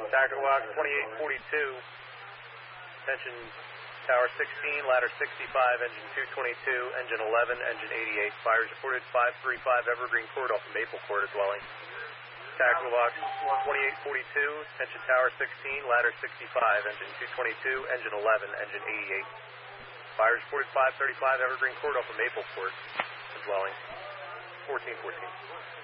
Tactical box 2842. Attention Tower 16, ladder 65, engine 222, engine 11, engine 88. Fires reported 535 Evergreen Court off of Maple Court as dwelling. Tactical box 2842, attention Tower 16, ladder 65, engine 222, engine 11, engine 88. Fires reported 535 Evergreen Court off of Maple Court as dwelling. 1414.